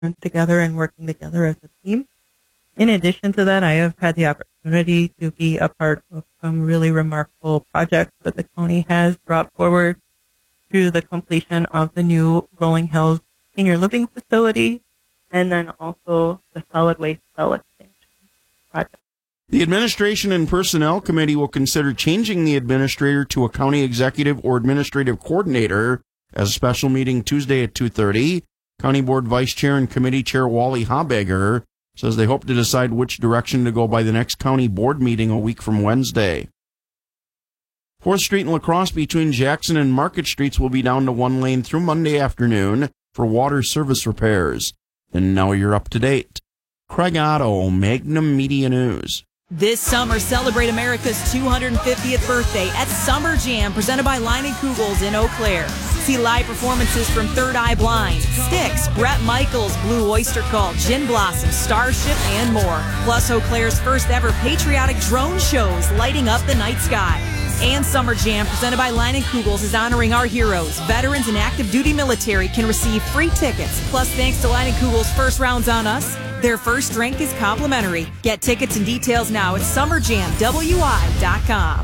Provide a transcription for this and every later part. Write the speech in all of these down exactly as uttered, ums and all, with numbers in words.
together and working together as a team. In addition to that, I have had the opportunity to be a part of some really remarkable projects that the county has brought forward through the completion of the new Rolling Hills Senior Living Facility and then also the solid waste cell expansion project. The Administration and Personnel Committee will consider changing the administrator to a county executive or administrative coordinator as a special meeting Tuesday at two thirty. County Board Vice Chair and Committee Chair Wally Habegger says they hope to decide which direction to go by the next county board meeting a week from Wednesday. fourth Street and La Crosse between Jackson and Market Streets will be down to one lane through Monday afternoon for water service repairs. And now you're up to date. Craig Otto, Magnum Media News. This summer, celebrate America's two hundred fiftieth birthday at Summer Jam, presented by Line Kugels in Eau Claire. See live performances from Third Eye Blind, Styx, Bret Michaels, Blue Oyster Cult, Gin Blossom, Starship, and more. Plus Eau Claire's first ever patriotic drone shows lighting up the night sky. And Summer Jam, presented by Line Kugels, is honoring our heroes. Veterans and active duty military can receive free tickets. Plus, thanks to Line Kugels' First Rounds on Us, their first drink is complimentary. Get tickets and details now at summer jam w i dot com.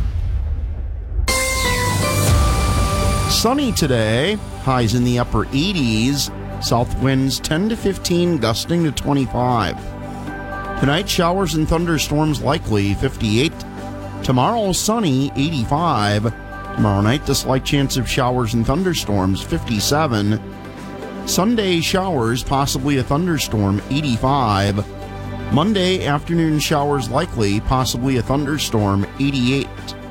Sunny today, highs in the upper eighties, south winds ten to fifteen, gusting to twenty-five. Tonight, showers and thunderstorms likely, fifty-eight. Tomorrow, sunny, eighty-five. Tomorrow night, the slight chance of showers and thunderstorms, fifty-seven. Sunday, showers, possibly a thunderstorm, eighty-five. Monday, afternoon showers likely, possibly a thunderstorm, eighty-eight.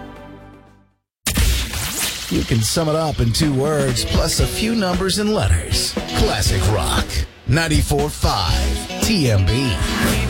You can sum it up in two words, plus a few numbers and letters. Classic Rock, ninety-four point five T M B.